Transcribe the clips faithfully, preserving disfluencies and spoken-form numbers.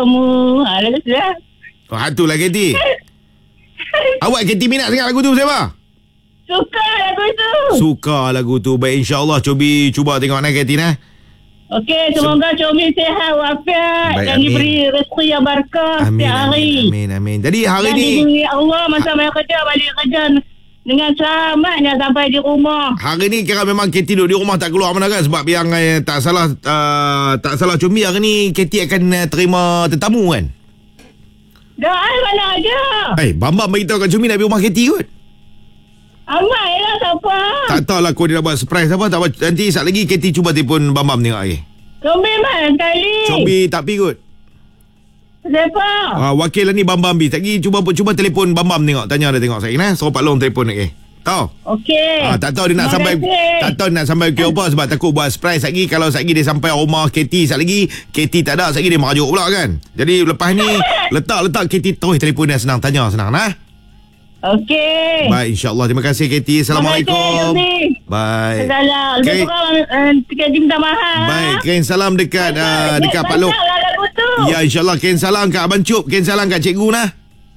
kamu. Ha, lagu tu lah. Oh, hatu lah K T. Awak K T minat sangat lagu tu siapa? Suka lagu tu. Suka lagu tu. Baik, insyaAllah Cobi cuba tengok nak K T nah. Okey, semoga Cobi sihat walafiat Baik, dan amin. diberi rezeki yang berkah Amin, setiap hari. amin, amin, amin. Jadi hari Dan ni diberi Allah masa balik kerja, balik kerja dengan selamatnya sampai di rumah. Hari ni kira memang K T duduk di rumah tak keluar mana kan. Sebab yang eh, tak salah uh, Tak salah Combi, hari ni K T akan uh, terima tetamu kan. Dah ai mana aja. Eh, Bambam beritahu kat Combi nak pergi rumah K T kot. Amai lah siapa. Tak tahulah kau dia nak buat surprise apa. Tak apa. Nanti saat lagi K T cuba telefon Bambam tengok lagi. Cobi mana kali. Combi tak pergi kot. Siapa? uh, Wakil lah ni Bambam bi. Tak pergi cuba cuba telefon Bambam tengok. Tanya dia tengok saya nah. Suruh Pak Long telefon lagi. Tahu? Okey. Ah, tak tahu dia nak Terima sampai kasih. tak tahu dia nak sampai ke apa sebab takut buat surprise lagi. Kalau lagi dia sampai rumah K T sat lagi K T tak ada, sat lagi dia merajuk pula kan. Jadi lepas ni letak-letak K T terus telefon dia senang tanya senang nah. Okey. Baik, insya-Allah. Terima kasih K T. Assalamualaikum. Terima kasih, Baik. Salam. Lebih Okay. kurang uh, tiga minta mahal. Baik, kirim salam dekat uh, dekat Pak Long. Lah lagu tu. Ya, insya-Allah kirim salam kat Abang Cup, kirim salam kat cikgu nah.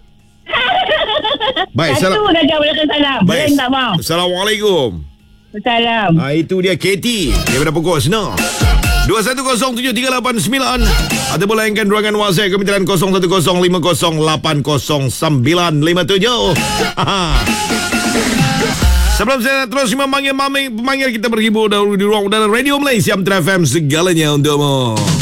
Baik, Satu salam. dah jawab dengan salam. Boleh tak mau? Assalamualaikum. Salam. Ah, itu dia K T daripada pokok Senang dua satu kosong tujuh tiga lapan sembilan ataupun layankan ruangan WhatsApp kami dalam kosong satu kosong lima kosong lapan kosong sembilan lima tujuh. Sebelum saya terus memanggil memanggil kita berhibur dahulu di ruang udara Radio Malaysia Metro F M, segalanya untukmu.